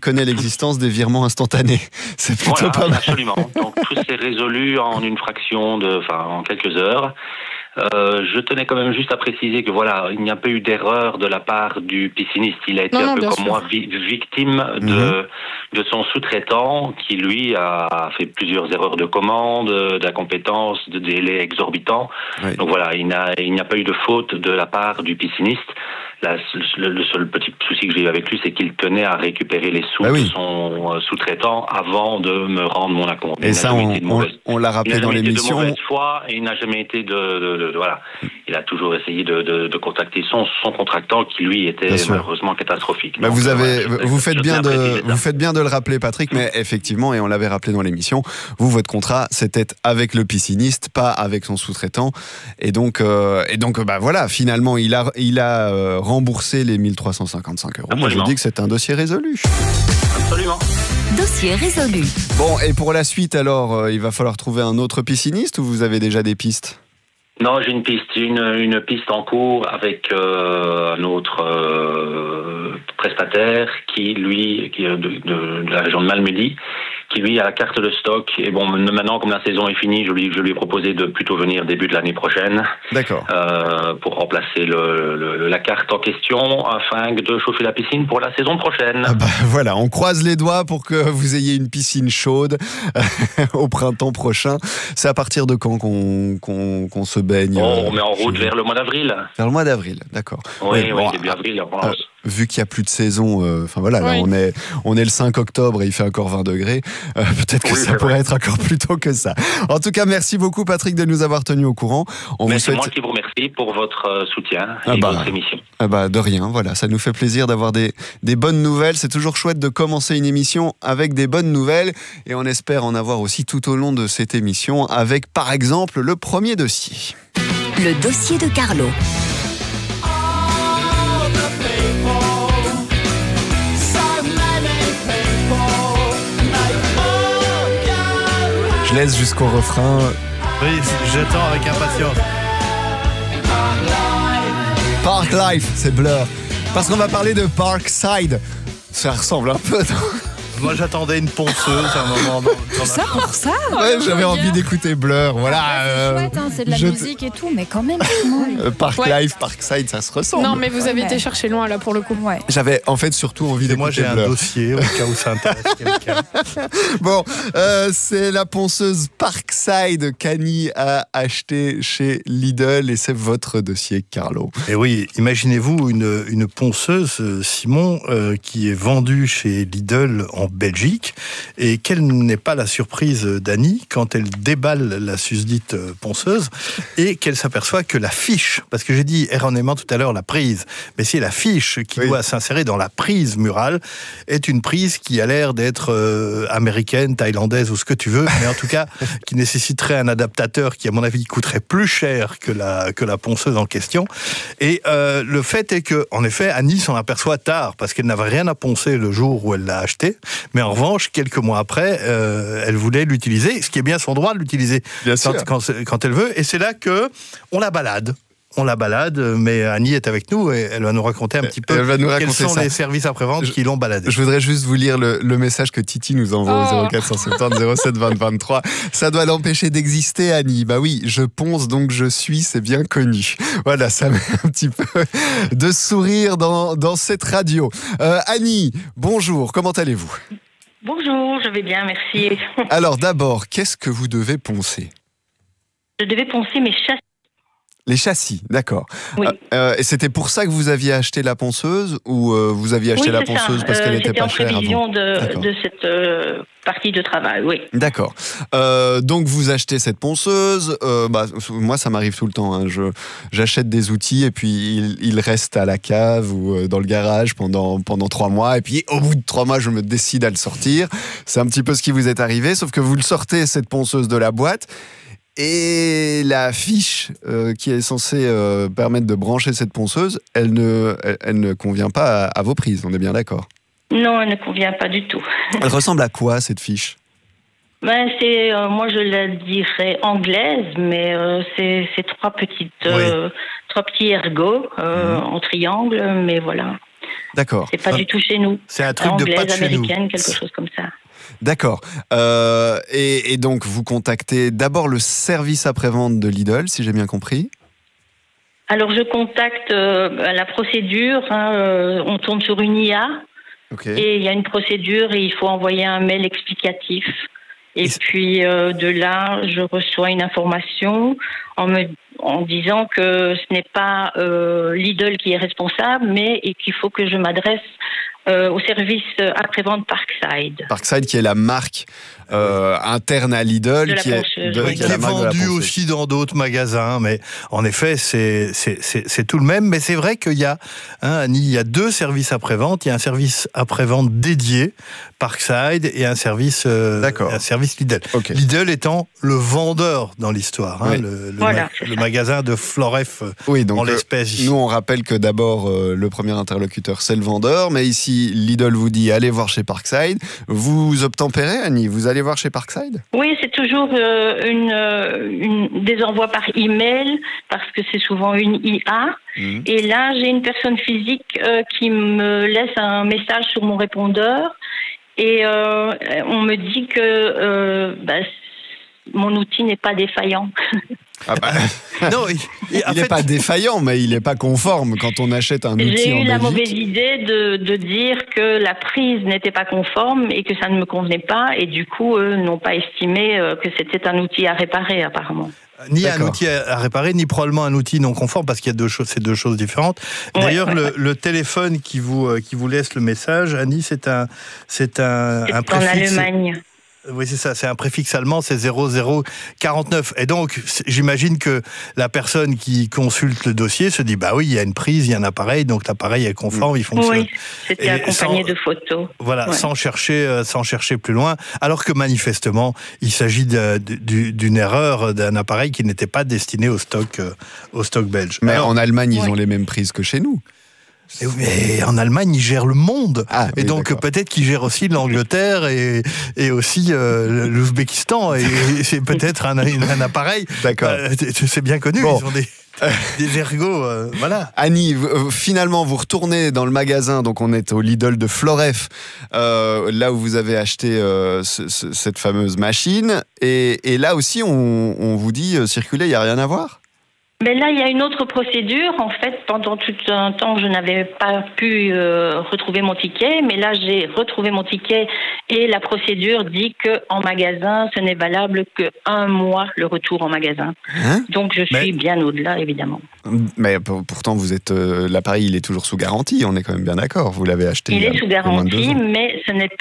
connaît l'existence des virements instantanés. C'est plutôt pas mal. Absolument. Donc tout s'est résolu en en quelques heures. Je tenais quand même juste à préciser que voilà, il n'y a pas eu d'erreur de la part du pisciniste. Il a été un peu comme moi victime de son sous-traitant qui lui a fait plusieurs erreurs de commande, d'incompétence, de délais exorbitants. Oui. Donc voilà, il n'y a pas eu de faute de la part du pisciniste. Là, le seul petit souci que j'ai eu avec lui, c'est qu'il tenait à récupérer les sous de son sous-traitant avant de me rendre mon acompte. Et ça, on l'a rappelé dans l'émission. Il n'a jamais été de mauvaise foi et il n'a jamais été voilà. Il a toujours essayé de contacter son contractant qui, lui, était malheureusement catastrophique. Donc, vous faites bien de le rappeler, Patrick, mais effectivement, et on l'avait rappelé dans l'émission, votre contrat, c'était avec le pisciniste, pas avec son sous-traitant. Et donc voilà, finalement, il a rembourser les 1 355 €. Moi, je dis que c'est un dossier résolu. Absolument. Dossier résolu. Bon, et pour la suite, alors, il va falloir trouver un autre pisciniste ou vous avez déjà des pistes ? Non, j'ai une piste. J'ai une piste en cours avec un autre prestataire qui est de la région de Malmedy, qui lui a la carte de stock. Et bon, maintenant, comme la saison est finie, je lui ai proposé de plutôt venir début de l'année prochaine. D'accord. Pour remplacer la carte en question, afin de chauffer la piscine pour la saison prochaine. Ah bah, voilà, on croise les doigts pour que vous ayez une piscine chaude au printemps prochain. C'est à partir de quand qu'on se baigne on met en route vers le mois d'avril. Vers le mois d'avril, d'accord. Oui, début avril, en France. Vu qu'il n'y a plus de saison, là on est le 5 octobre et il fait encore 20 degrés, peut-être que ça pourrait être encore plus tôt que ça. En tout cas, merci beaucoup Patrick de nous avoir tenus au courant. C'est moi qui vous remercie pour votre soutien et votre émission. De rien, voilà, ça nous fait plaisir d'avoir des bonnes nouvelles. C'est toujours chouette de commencer une émission avec des bonnes nouvelles et on espère en avoir aussi tout au long de cette émission avec par exemple le premier dossier. Le dossier de Carlo. Je laisse jusqu'au refrain. Oui, j'attends avec impatience. Park Life, c'est Blur. Parce qu'on va parler de Parkside. Ça ressemble un peu. Moi, j'attendais une ponceuse à un moment. Ça pour ça. Ouais, j'avais envie d'écouter Blur. Voilà. C'est chouette, c'est de la musique et tout, mais quand même. Park Life, Parkside, ça se ressemble. Non, mais vous avez été chercher loin là pour le coup. Ouais. J'avais en fait surtout envie d'écouter Moi, j'ai Blur. un dossier au cas où ça intéresse quelqu'un. Bon, c'est la ponceuse Parkside qu'Annie a achetée chez Lidl et c'est votre dossier, Carlo. Et oui, imaginez-vous une ponceuse, Simon, qui est vendue chez Lidl en Belgique. Et quelle n'est pas la surprise d'Annie quand elle déballe la susdite ponceuse et qu'elle s'aperçoit que la fiche, parce que j'ai dit erronément tout à l'heure la prise, mais c'est la fiche qui doit s'insérer dans la prise murale, est une prise qui a l'air d'être américaine, thaïlandaise ou ce que tu veux, mais en tout cas qui nécessiterait un adaptateur qui à mon avis coûterait plus cher que la ponceuse en question. Et le fait est que, en effet, Annie s'en aperçoit tard parce qu'elle n'avait rien à poncer le jour où elle l'a acheté. Mais en revanche, quelques mois après, elle voulait l'utiliser, ce qui est bien son droit de l'utiliser quand elle veut. Et c'est là que on la balade. Mais Annie est avec nous et elle va nous raconter un petit peu quels sont les services après-vente qui l'ont baladée. Je voudrais juste vous lire le message que Titi nous envoie au 0470 07 20 23. Ça doit l'empêcher d'exister, Annie. Bah oui, je ponce donc je suis, c'est bien connu. Voilà, ça met un petit peu de sourire dans cette radio. Annie, bonjour, comment allez-vous ? Bonjour, je vais bien, merci. Alors d'abord, qu'est-ce que vous devez poncer ? Je devais poncer mes châssis. Les châssis, d'accord. Oui. Et c'était pour ça que vous aviez acheté la ponceuse ou vous aviez acheté la ponceuse parce qu'elle n'était pas chère avant ? C'était en prévision de cette partie de travail, oui. D'accord. Donc vous achetez cette ponceuse. Moi, ça m'arrive tout le temps. Hein. J'achète des outils et puis ils restent à la cave ou dans le garage pendant 3 mois. Et puis au bout de 3 mois, je me décide à le sortir. C'est un petit peu ce qui vous est arrivé, sauf que vous le sortez, cette ponceuse de la boîte. Et la fiche qui est censée permettre de brancher cette ponceuse, elle ne convient pas à vos prises, on est bien d'accord ? Non, elle ne convient pas du tout. Elle ressemble à quoi, cette fiche ? C'est, moi je la dirais anglaise, mais c'est 3 petits ergots en triangle, mais voilà. D'accord. C'est pas du tout chez nous. C'est un truc anglaise, de pas de chez nous. américaine, quelque chose comme ça. D'accord. Et donc, vous contactez d'abord le service après-vente de Lidl, si j'ai bien compris. Alors, je contacte la procédure. On tourne sur une IA. Okay. Et il y a une procédure et il faut envoyer un mail explicatif. Et puis, de là, je reçois une information en disant que ce n'est pas Lidl qui est responsable, mais qu'il faut que je m'adresse au service après-vente Parkside. Parkside, qui est la marque interne à Lidl, qui est vendue aussi dans d'autres magasins, mais en effet, c'est tout le même. Mais c'est vrai qu'il y a, Annie, il y a 2 services après-vente. Il y a un service après-vente dédié, Parkside, et un service Lidl. Okay. Lidl étant le vendeur dans l'histoire, le magasin de Floref en l'espèce. Nous, on rappelle que d'abord, le premier interlocuteur, c'est le vendeur, mais ici, Lidl vous dit allez voir chez Parkside. Vous obtempérez, Annie? Vous allez voir chez Parkside? Oui, c'est toujours des envois par email parce que c'est souvent une IA. Et là, j'ai une personne physique qui me laisse un message sur mon répondeur et on me dit que mon outil n'est pas défaillant. Non, il n'est pas défaillant, mais il n'est pas conforme quand on achète un outil en Belgique. J'ai eu la mauvaise idée de dire que la prise n'était pas conforme et que ça ne me convenait pas, et du coup, eux n'ont pas estimé que c'était un outil à réparer, apparemment. Ni un outil à réparer, ni probablement un outil non conforme, parce qu'il y a c'est 2 choses différentes. D'ailleurs, le téléphone qui vous laisse le message, Annie, c'est un préfixe. En Allemagne. Oui, c'est ça, c'est un préfixe allemand, c'est 0049. Et donc, j'imagine que la personne qui consulte le dossier se dit, bah oui, il y a une prise, il y a un appareil, donc l'appareire est conforme, il fonctionne. Oui, c'était accompagné de photos. Voilà, sans chercher plus loin, alors que manifestement, il s'agit d'une erreur d'un appareil qui n'était pas destiné au stock belge. Mais alors, en Allemagne, ils ont les mêmes prises que chez nous. Mais en Allemagne, ils gèrent le monde. Et donc, peut-être qu'ils gèrent aussi l'Angleterre et aussi l'Ouzbékistan. Et c'est peut-être un appareil. D'accord. C'est bien connu. Bon. Ils ont des ergots. Voilà. Annie, finalement, vous retournez dans le magasin. Donc, on est au Lidl de Floref, là où vous avez acheté cette fameuse machine. Et là aussi, on vous dit circulez, il n'y a rien à voir? Mais là, il y a une autre procédure. En fait, pendant tout un temps, je n'avais pas pu retrouver mon ticket. Mais là, j'ai retrouvé mon ticket et la procédure dit qu'en magasin, ce n'est valable qu'1 mois, le retour en magasin. Donc, je suis bien au-delà, évidemment. Mais pourtant, vous êtes l'appareil, il est toujours sous garantie. On est quand même bien d'accord. Vous l'avez acheté. Il est sous garantie, mais ce n'est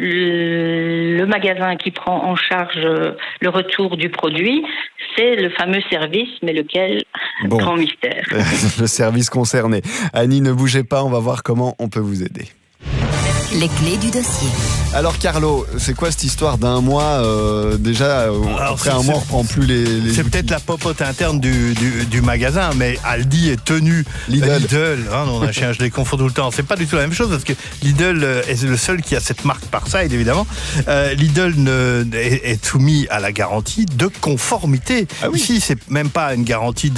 plus le magasin qui prend en charge le retour du produit. C'est le fameux service, mais lequel, grand mystère. Le service concerné. Annie, ne bougez pas, on va voir comment on peut vous aider. Les clés du dossier. Alors Carlo, c'est quoi cette histoire d'un mois déjà après un mois on reprend plus les c'est peut-être la popote interne du magasin, mais Aldi est tenu Lidl je les confonds tout le temps. C'est pas du tout la même chose parce que Lidl est le seul qui a cette marque Parkside évidemment. Lidl est soumis à la garantie de conformité. Ici, c'est même pas une garantie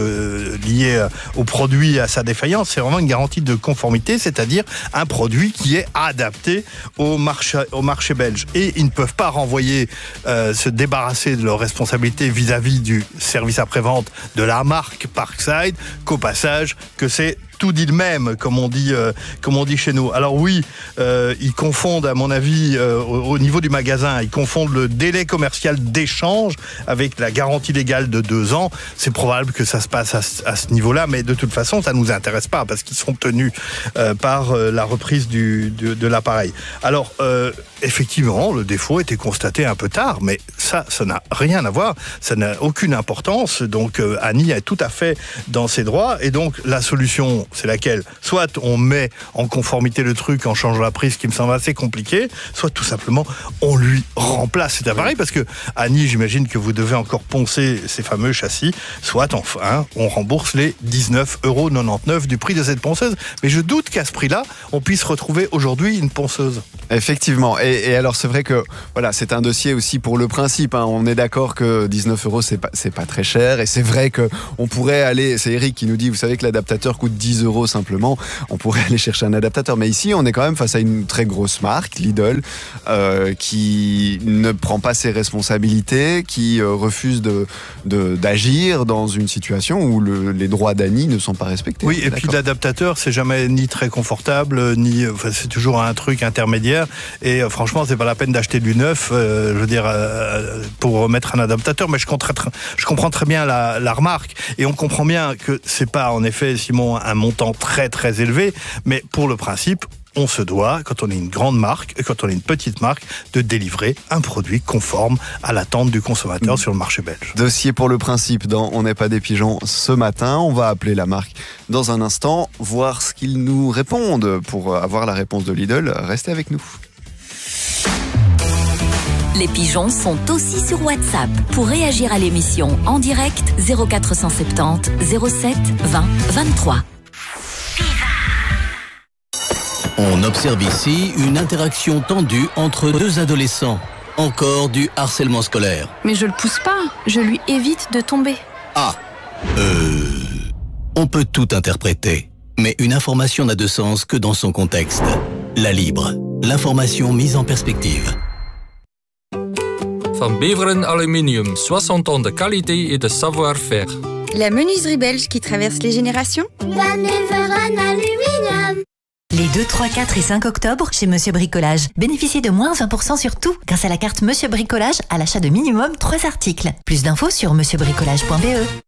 liée au produit, à sa défaillance, c'est vraiment une garantie de conformité, c'est-à-dire un produit qui est adapté au marché belge. Et ils ne peuvent pas renvoyer, se débarrasser de leurs responsabilités vis-à-vis du service après-vente de la marque Parkside, qu'au passage, que c'est tout dit de même, comme on dit chez nous. Alors oui, ils confondent, à mon avis, au niveau du magasin, ils confondent le délai commercial d'échange avec la garantie légale de 2 ans. C'est probable que ça se passe à ce niveau-là, mais de toute façon, ça ne nous intéresse pas parce qu'ils sont tenus par la reprise de l'appareil. Alors, effectivement, le défaut était constaté un peu tard, mais ça n'a rien à voir, ça n'a aucune importance. Donc, Annie est tout à fait dans ses droits, et donc la solution, c'est laquelle? Soit on met en conformité le truc en changeant la prise, qui me semble assez compliqué, soit tout simplement on lui remplace cet appareil, parce que Annie, j'imagine que vous devez encore poncer ces fameux châssis, soit enfin on rembourse les 19,99 € du prix de cette ponceuse. Mais je doute qu'à ce prix-là, on puisse retrouver aujourd'hui une ponceuse. Effectivement, et alors c'est vrai que voilà, c'est un dossier aussi pour le principe, on est d'accord que 19 € c'est pas très cher, et c'est vrai que on pourrait aller, c'est Eric qui nous dit, vous savez que l'adaptateur coûte 10 10 € simplement, on pourrait aller chercher un adaptateur. Mais ici, on est quand même face à une très grosse marque, Lidl, qui ne prend pas ses responsabilités, qui refuse d'agir dans une situation où les droits d'Annie ne sont pas respectés. Oui, et puis l'adaptateur, c'est jamais ni très confortable, ni, c'est toujours un truc intermédiaire. Et franchement, c'est pas la peine d'acheter du neuf, je veux dire, pour mettre un adaptateur. Mais je comprends très bien la remarque. Et on comprend bien que c'est pas, en effet, Simon, un montant très très élevé. Mais pour le principe, on se doit, quand on est une grande marque, et quand on est une petite marque, de délivrer un produit conforme à l'attente du consommateur sur le marché belge. Dossier pour le principe dans On n'est pas des pigeons ce matin. On va appeler la marque dans un instant, voir ce qu'ils nous répondent. Pour avoir la réponse de Lidl, restez avec nous. Les pigeons sont aussi sur WhatsApp. Pour réagir à l'émission en direct, 0470 07 20 23. On observe ici une interaction tendue entre deux adolescents. Encore du harcèlement scolaire. Mais je le pousse pas, je lui évite de tomber. On peut tout interpréter, mais une information n'a de sens que dans son contexte. La Libre, l'information mise en perspective. Van Beveren Aluminium, 60 ans de qualité et de savoir-faire. La menuiserie belge qui traverse les générations. Van Beveren Aluminium. Les 2, 3, 4 et 5 octobre, chez Monsieur Bricolage. Bénéficiez de moins 20% sur tout, grâce à la carte Monsieur Bricolage à l'achat de minimum 3 articles. Plus d'infos sur monsieurbricolage.be.